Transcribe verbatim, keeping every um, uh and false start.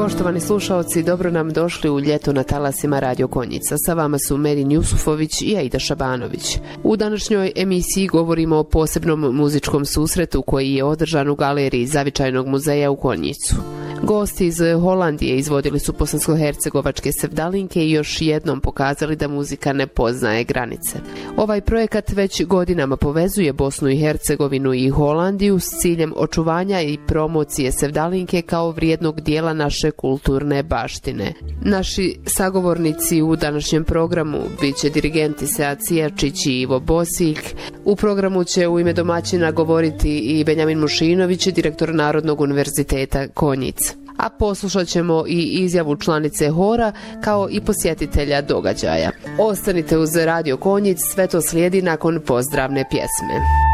Poštovani slušaoci, dobro nam došli u ljeto na talasima Radio Konjica. Sa vama su Merin Jusufović i Aida Šabanović. U današnjoj emisiji govorimo o posebnom muzičkom susretu koji je održan u galeriji Zavičajnog muzeja u Konjicu. Gosti iz Holandije izvodili su bosansko-hercegovačke sevdalinke i još jednom pokazali da muzika ne poznaje granice. Ovaj projekat već godinama povezuje Bosnu i Hercegovinu i Holandiju s ciljem očuvanja i promocije sevdalinke kao vrijednog dijela naše kulturne baštine. Naši sagovornici u današnjem programu bit će dirigenti Sead Sijačić i Ivo Bosiljk. U programu će u ime domaćina govoriti i Benjamin Mušinović, direktor Narodnog univerziteta Konjic. A poslušat ćemo i izjavu članice hora kao i posjetitelja događaja. Ostanite uz Radio Konjic, sve to slijedi nakon pozdravne pjesme.